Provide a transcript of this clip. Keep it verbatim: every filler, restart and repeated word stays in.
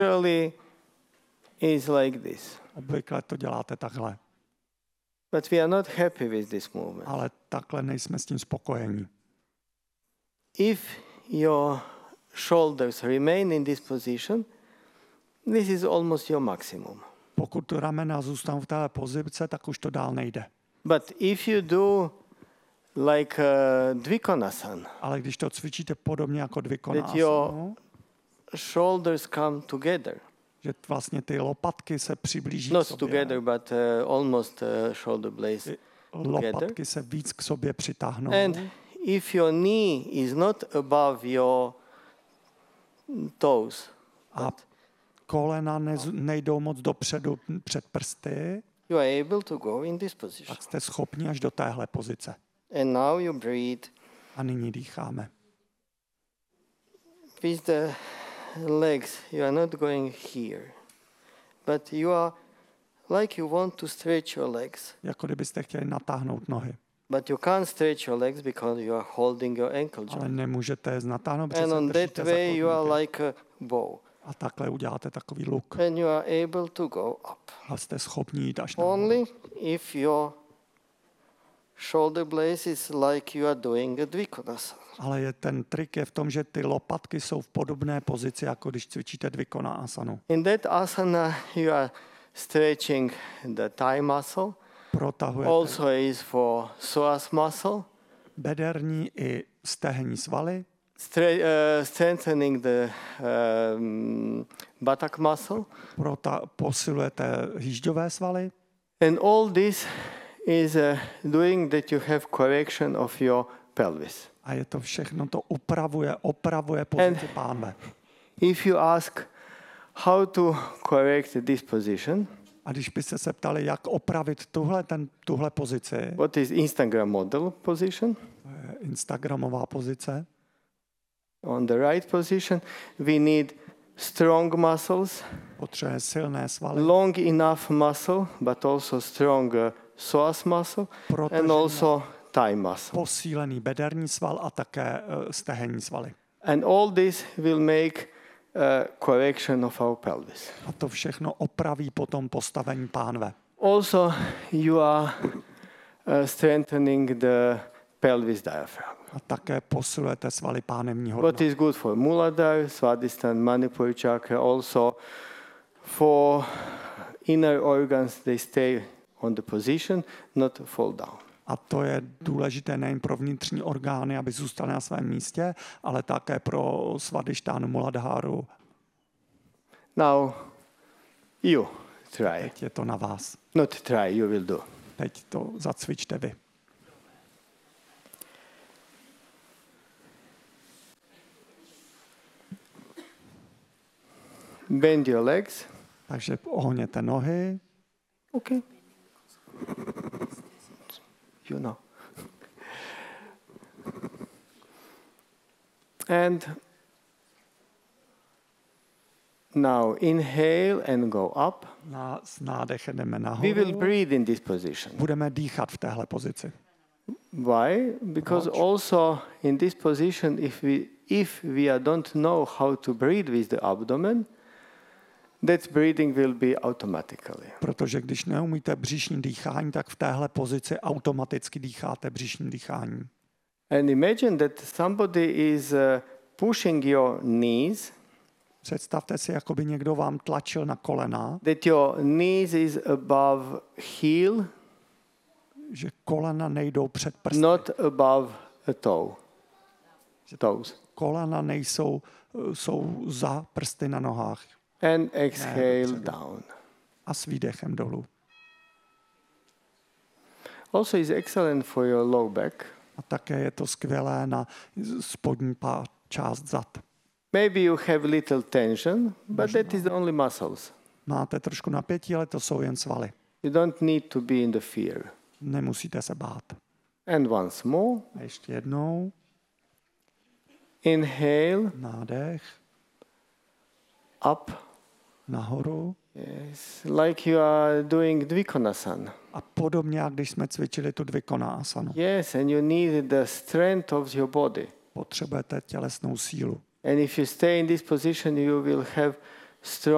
usually is like this. Obvykle to děláte takhle. But we are not happy with this movement. Ale takhle nejsme s tím spokojení. If your shoulders remain in this position, this is almost your maximum. Pokud ramena zůstanou v téhle pozici, tak už to dál nejde. But if you do like uh, Dvikonasana, Ale když to cvičíte podobně jako that Dvikonasana, your shoulders come together, že vlastně ty lopatky se přiblíží k not sobě. together, but uh, almost uh, shoulder blades together. Lopatky se víc k sobě přitáhnou. And if your knee is not above your toes, A but kolena nez- nejdou moc dopředu před prsty, you are able to go in this position. tak jste schopni až do téhle pozice. And now you breathe A nyní dýcháme. with the legs. You are not going here, but you are like you want to stretch your legs, Jako kdybyste chtěli natáhnout nohy. but you can't stretch your legs because you are holding your ankle Ale joint. nemůžete je natáhnout, protože And se on that držíte za way you are kotníky. like a bow, A takhle uděláte takový luk. and you are able to go up. A jste schopni jít až nahoru. Only if your shoulder blades is like you are doing a Dvikonasana. Ale je, ten trik je v tom, že ty lopatky jsou v podobné pozici, jako když cvičíte Dvikonasanu. In that asana, you are stretching the thigh muscle. Protahujete Also is for psoas muscle, bederní i stehenní svaly, stre- uh, strengthening the um, buttock muscle. prota- posilujete hýžďové svaly And all this is uh, doing that you have correction of your pelvis. a je to všechno, to upravuje, opravuje pozici pánve. If you ask how to correct this position, A když byste se ptali, jak opravit tuhle, ten, tuhle pozici, what is Instagram model position? to je instagramová pozice, On the right position, we need strong muscles, potřebuje silné svaly, long enough muscle, but also strong uh, psoas muscle, and protažené, also thigh muscle. posílený bederní sval a také uh, stehenní svaly. And all this will make uh, correction of our pelvis. A to všechno opraví potom postavení pánve. Also, you are uh, strengthening the pelvis diaphragm. A také posilujete svaly pánevního What dna. is good for Muladhara, Svadhisthana, Manipuri chakra, also for inner organs, they stay on the position, not fall down. A to je důležité nejen pro vnitřní orgány, aby zůstaly na svém místě, ale také pro Svadhištánu, Muladháru. Now, you try. Teď je to na vás. Not try, you will do. Teď to zacvičte vy. Bend your legs. Takže ohněte nohy, Okay. You know. And now inhale and go up. na, s nádechem jdeme We will nahoru. breathe in this position. Budeme dýchat v téhle pozici. Why? Because Proč? also in this position, if we if we don't know how to breathe with the abdomen, that breathing will be automatically. Protože když neumíte břišní dýchání, tak v téhle pozici automaticky dýcháte břišní dýchání. And imagine that somebody is uh, pushing your knees, Představte si, jako by někdo vám tlačil na kolena, that your knees is above heel, že kolena nejdou před prsty. not above a toe. Toes. Kolena nejsou jsou za prsty na nohách. And exhale dopředu. down. A s výdechem dolů. Also is excellent for your low back. A také je to skvělé na spodní pá, část zad. Maybe you have little tension, but that is the only muscles. Máte trošku napětí, ale to jsou jen svaly. You don't need to be in the fear. Nemusíte se bát. And once more, A ještě jednou. inhale, Nádech. up. Nahoru. Yes, like you are doing Dvikonasana. A podobně, jak když jsme cvičili tu Dvikonasanu. Yes, and you need the strength of your body. Potřebujete tělesnou sílu. And if you stay in this position, you will have strong